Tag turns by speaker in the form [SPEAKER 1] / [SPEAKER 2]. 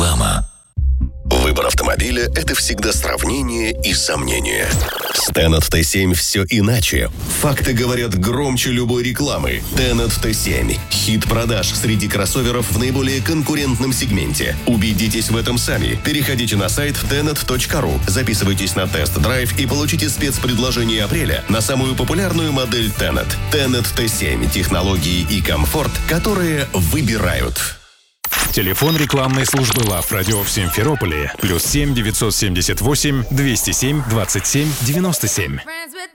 [SPEAKER 1] Реклама.
[SPEAKER 2] Выбор автомобиля – это всегда сравнение и сомнение. С Tennet T7 все иначе. Факты говорят громче любой рекламы. Tennet T7 – хит продаж среди кроссоверов в наиболее конкурентном сегменте. Убедитесь в этом сами. Переходите на сайт tennet.ru, записывайтесь на тест-драйв и получите спецпредложение апреля на самую популярную модель Tennet. Tennet T7 – технологии и комфорт, которые выбирают.
[SPEAKER 3] Телефон рекламной службы Love Radio в Симферополе +7 978 207 27 97.